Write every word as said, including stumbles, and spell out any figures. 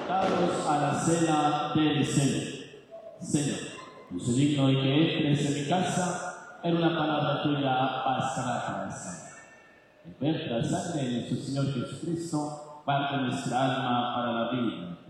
invitados a la cena del Señor. Señor, no soy digno de que entres en mi casa, en una palabra tuya bastará para siempre. En ver la sangre de nuestro Señor Jesucristo, parte nuestra alma para la vida